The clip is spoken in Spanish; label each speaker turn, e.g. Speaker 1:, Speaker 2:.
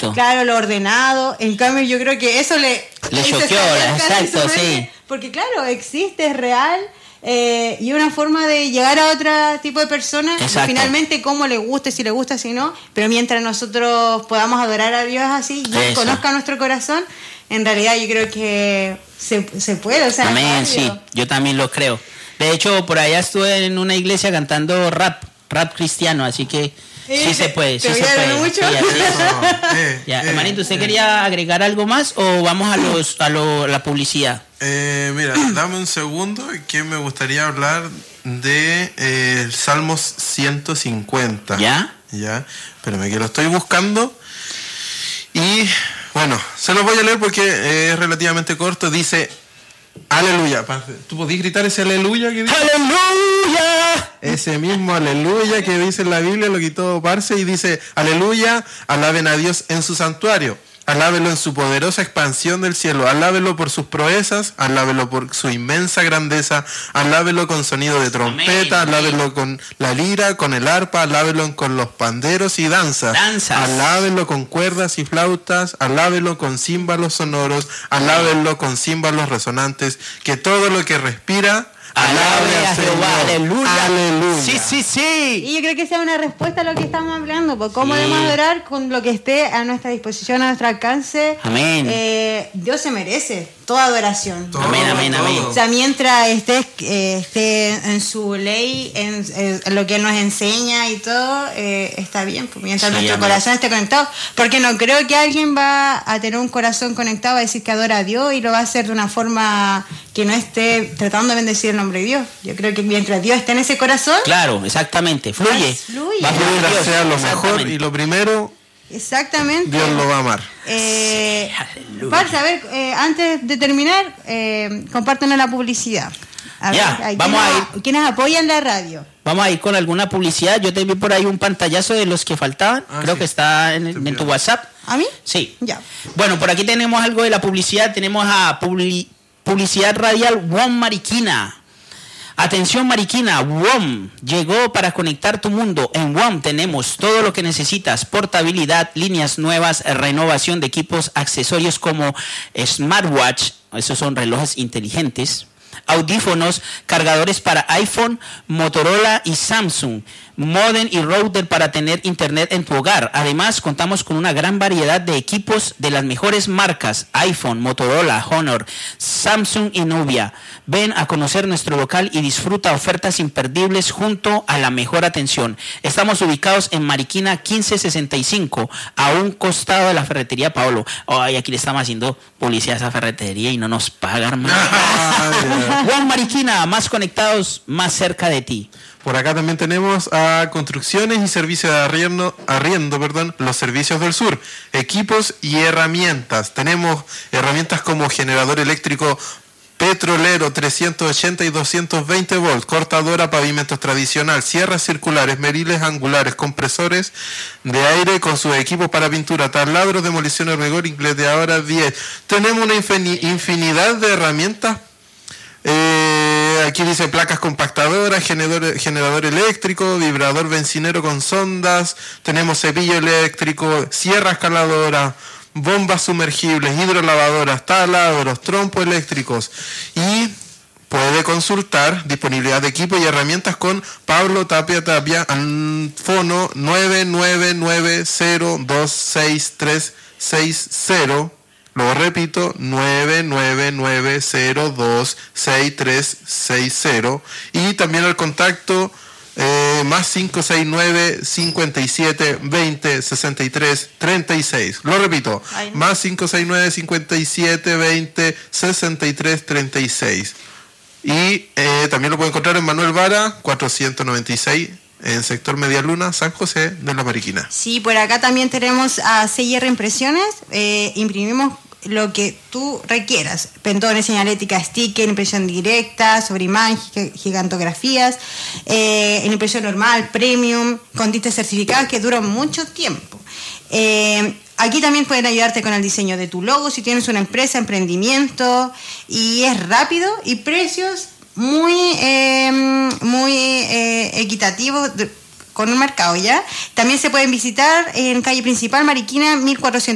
Speaker 1: exacto.
Speaker 2: Claro, lo ordenado. En cambio, yo creo que eso le
Speaker 1: choqueó, exacto, sí.
Speaker 2: Porque claro, existe, es real. Y una forma de llegar a otro tipo de personas, finalmente cómo le guste, si le gusta, si no, pero mientras nosotros podamos adorar a Dios así y Él conozca nuestro corazón, en realidad yo creo que se puede, o sea,
Speaker 1: amén, sí, yo también lo creo. De hecho, por allá estuve en una iglesia cantando rap cristiano, así que sí se puede, sí se puede.
Speaker 2: Mucho?
Speaker 1: Sí, hermanito, ¿usted quería agregar algo más o vamos a la publicidad?
Speaker 3: Mira, dame un segundo que me gustaría hablar de Salmos 150.
Speaker 1: ¿Ya?
Speaker 3: Espérame que lo estoy buscando. Y bueno, se los voy a leer porque es relativamente corto. Dice: aleluya. ¿Tú podés gritar ese aleluya que dice?
Speaker 1: ¡Aleluya!
Speaker 3: Ese mismo aleluya que dice en la Biblia lo quitó Parse y dice: aleluya, alaben a Dios en su santuario. Alábelo en su poderosa expansión del cielo, alábelo por sus proezas, alábelo por su inmensa grandeza, alábelo con sonido de trompeta, alábelo con la lira, con el arpa, alábelo con los panderos y danzas, alábelo con cuerdas y flautas, alábelo con címbalos sonoros, alábelo con címbalos resonantes, que todo lo que respira alabe a Jehová.
Speaker 1: Aleluya.
Speaker 3: Aleluya.
Speaker 1: Sí.
Speaker 2: Y yo creo que esa es una respuesta a lo que estamos hablando, por cómo debemos adorar con lo que esté a nuestra disposición, a nuestro alcance.
Speaker 1: Amén.
Speaker 2: Dios se merece toda adoración.
Speaker 1: Amén.
Speaker 2: O sea, mientras esté en su ley, en lo que Él nos enseña y todo, está bien. Pues mientras nuestro corazón esté conectado. Porque no creo que alguien va a tener un corazón conectado a decir que adora a Dios y lo va a hacer de una forma que no esté tratando de bendecir el nombre de Dios. Yo creo que mientras Dios esté en ese corazón...
Speaker 1: Claro, exactamente. Fluye.
Speaker 3: Va a fluir hacia lo mejor y lo primero...
Speaker 2: Exactamente.
Speaker 3: Dios lo va a amar.
Speaker 2: Parce, a ver, antes de terminar, compártenos la publicidad.
Speaker 1: Vamos a ir.
Speaker 2: ¿Quiénes apoyan la radio?
Speaker 1: Vamos a ir con alguna publicidad. Yo te vi por ahí un pantallazo de los que faltaban. Creo que está en tu WhatsApp.
Speaker 2: ¿A mí?
Speaker 1: Sí.
Speaker 2: Ya.
Speaker 1: Bueno, por aquí tenemos algo de la publicidad. Tenemos a Publicidad Radial WOM Mariquina. Atención Mariquina, WOM llegó para conectar tu mundo. En WOM tenemos todo lo que necesitas: portabilidad, líneas nuevas, renovación de equipos, accesorios como smartwatch, esos son relojes inteligentes, audífonos, cargadores para iPhone, Motorola y Samsung, modem y router para tener internet en tu hogar. Además, contamos con una gran variedad de equipos de las mejores marcas: iPhone, Motorola, Honor, Samsung y Nubia. Ven a conocer nuestro local y disfruta ofertas imperdibles junto a la mejor atención. Estamos ubicados en Mariquina 1565, a un costado de la ferretería Paolo. Ay, aquí le estamos haciendo publicidad a esa ferretería y no nos pagan más. Juan Mariquina, más conectados, más cerca de ti.
Speaker 3: Por acá también tenemos a Construcciones y Servicios de Arriendo, los Servicios del Sur, equipos y herramientas. Tenemos herramientas como generador eléctrico petrolero 380 y 220 volts, cortadora, pavimentos tradicional, sierras circulares, meriles angulares, compresores de aire con sus equipos para pintura, taladros, demolición, hormigón, ingleteadora 10. Tenemos una infinidad de herramientas. Aquí dice placas compactadoras, generador eléctrico, vibrador bencinero con sondas, tenemos cepillo eléctrico, sierra escaladora, bombas sumergibles, hidrolavadoras, taladros, trompos eléctricos. Y puede consultar disponibilidad de equipo y herramientas con Pablo Tapia, fono 999026360. Lo repito, 999026360. Y también el contacto más 569 57 20 63 36. Lo repito, más 569 57 20 63 36. Y también lo pueden encontrar en Manuel Vara 496, en sector Medialuna, San José de la Mariquina.
Speaker 2: Sí, por acá también tenemos a CR Impresiones. Imprimimos lo que tú requieras: pentones, señalética, sticker, impresión directa, sobre imagen, gigantografías, en impresión normal, premium, con tintes certificadas que duran mucho tiempo. Aquí también pueden ayudarte con el diseño de tu logo si tienes una empresa, emprendimiento, y es rápido y precios muy equitativos con un mercado, ¿ya? También se pueden visitar en calle principal Mariquina 1400